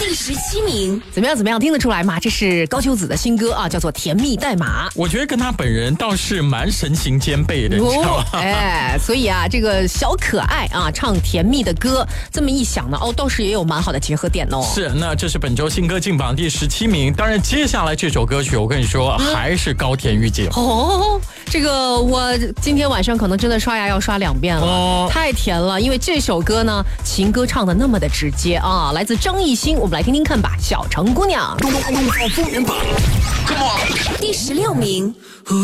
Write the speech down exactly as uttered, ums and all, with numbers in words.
第十七名， 怎么样？怎么样？听得出来吗？这是高秋子的新歌啊，叫做《甜蜜代码》。 我觉得跟他本人倒是蛮神形兼备的，你知道吗？ 哎，所以啊，这个小可爱啊，唱甜蜜的歌，这么一想呢，哦，倒是也有蛮好的结合点哦。 是，那这是本周新歌进榜第十七名。当然，接下来这首歌曲，我跟你说，嗯、还是高田玉姐。 哦，这个我今天晚上可能真的刷牙要刷两遍了，哦、太甜了。因为这首歌呢，情歌唱的那么的直接啊，来自张艺兴，我们来听听看吧，《小城姑娘》。 第十六名。